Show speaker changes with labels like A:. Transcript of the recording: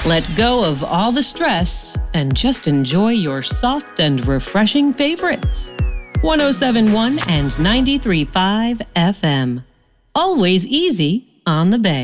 A: Let go of all the stress and just enjoy your soft and refreshing favorites. 107.1 and 93.5 FM. Always easy on the Bay.